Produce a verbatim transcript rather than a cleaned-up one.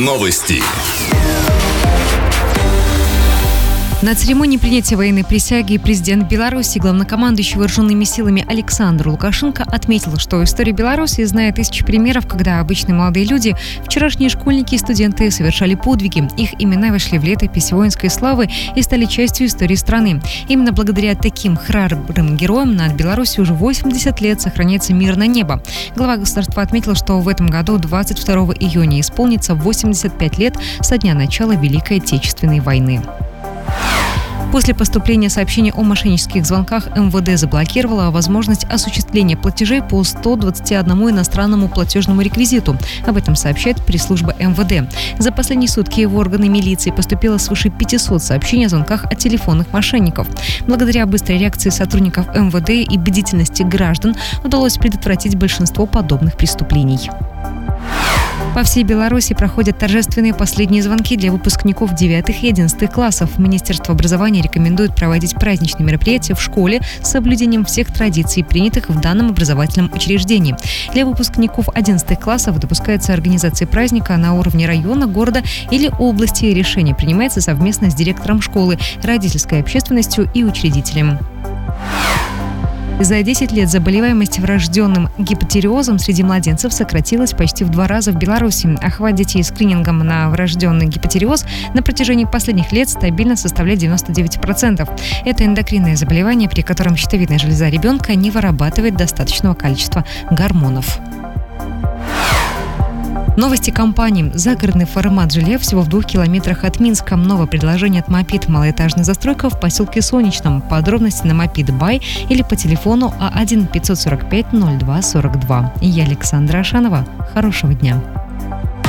Новости. На церемонии принятия военной присяги президент Беларуси, главнокомандующий вооруженными силами Александр Лукашенко отметил, что история Беларуси знает тысячи примеров, когда обычные молодые люди, вчерашние школьники и студенты совершали подвиги. Их имена вошли в летопись воинской славы и стали частью истории страны. Именно благодаря таким храбрым героям над Беларусью уже восемьдесят лет сохраняется мирное небо. Глава государства отметил, что в этом году, двадцать второго июня, исполнится восемьдесят пять лет со дня начала Великой Отечественной войны. После поступления сообщения о мошеннических звонках эм вэ дэ заблокировала возможность осуществления платежей по ста двадцати одному иностранному платежному реквизиту. Об этом сообщает пресс-служба эм вэ дэ. За последние сутки в органы милиции поступило свыше пятисот сообщений о звонках от телефонных мошенников. Благодаря быстрой реакции сотрудников эм вэ дэ и бдительности граждан удалось предотвратить большинство подобных преступлений. По всей Беларуси проходят торжественные последние звонки для выпускников девятых и одиннадцатых классов. Министерство образования рекомендует проводить праздничные мероприятия в школе с соблюдением всех традиций, принятых в данном образовательном учреждении. Для выпускников одиннадцатых классов допускается организация праздника на уровне района, города или области. Решение принимается совместно с директором школы, родительской общественностью и учредителем. За десять лет заболеваемость врожденным гипотиреозом среди младенцев сократилась почти в два раза в Беларуси. Охват детей скринингом на врожденный гипотиреоз на протяжении последних лет стабильно составляет девяносто девять процентов. Это эндокринное заболевание, при котором щитовидная железа ребенка не вырабатывает достаточного количества гормонов. Новости компании. Загородный формат жилья всего в двух километрах от Минска. Новое предложение от Мопид. Малоэтажная застройка в поселке Солнечном. Подробности на Мопид Бай или по телефону А один пятьсот сорок пять ноль два сорок два. Я Александра Ашанова. Хорошего дня.